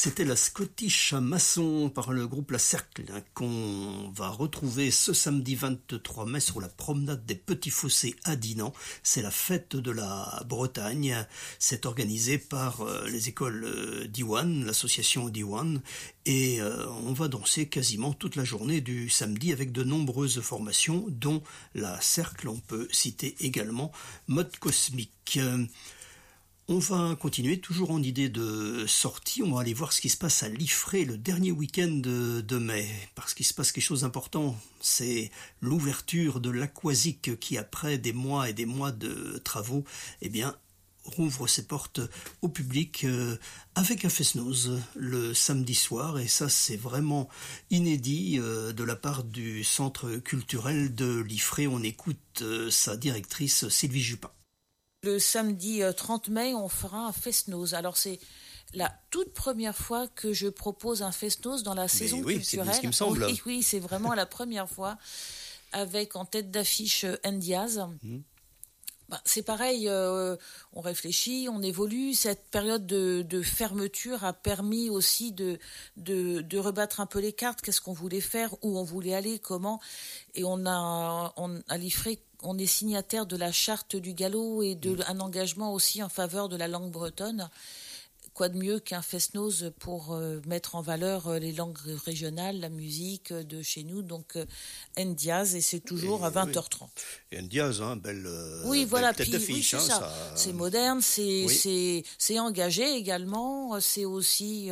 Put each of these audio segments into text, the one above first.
C'était la Scottish Maçon par le groupe La Cercle qu'on va retrouver ce samedi 23 mai sur la promenade des Petits Fossés à Dinan. C'est la fête de la Bretagne. C'est organisé par les écoles Diwan, l'association Diwan. Et on va danser quasiment toute la journée du samedi avec de nombreuses formations, dont La Cercle. On peut citer également Mode Cosmique. On va continuer, toujours en idée de sortie. On va aller voir ce qui se passe à Liffré le dernier week-end de mai. Parce qu'il se passe quelque chose d'important. C'est l'ouverture de l'Aquasique qui, après des mois et des mois de travaux, eh bien, rouvre ses portes au public avec un fest-noz le samedi soir. Et ça, c'est vraiment inédit de la part du centre culturel de Liffré. On écoute sa directrice Sylvie Jupin. Le samedi 30 mai, on fera un fest-noz. Alors, c'est la toute première fois que je propose un fest-noz dans la saison culturelle. C'est bien ce qui me semble. Oui, c'est vraiment la première fois, avec en tête d'affiche Ndiaz. C'est pareil, on réfléchit, on évolue. Cette période de fermeture a permis aussi de rebattre un peu les cartes. Qu'est-ce qu'on voulait faire, où on voulait aller, comment. Et à Liffré, on est signataire de la charte du galop et un engagement aussi en faveur de la langue bretonne. Quoi de mieux qu'un fest-noz pour mettre en valeur les langues régionales, la musique de chez nous. Donc Ndiaz, et c'est toujours à 20h30. Et Ndiaz, belle tête d'affiche. Oui, c'est ça. C'est moderne, c'est engagé également. C'est aussi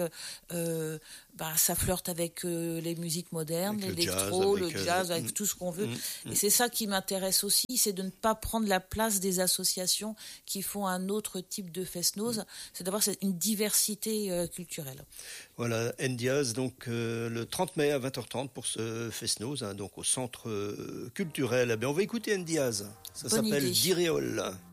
ça flirte avec les musiques modernes, l'électro, le jazz, avec tout ce qu'on veut. Et c'est ça qui m'intéresse aussi, c'est de ne pas prendre la place des associations qui font un autre type de fest-noz. C'est d'avoir une diversité culturelle. Voilà, Ndiaz, donc le 30 mai à 20h30 pour ce fest-noz, donc au centre culturel. On va écouter Ndiaz. Ça s'appelle Diréol.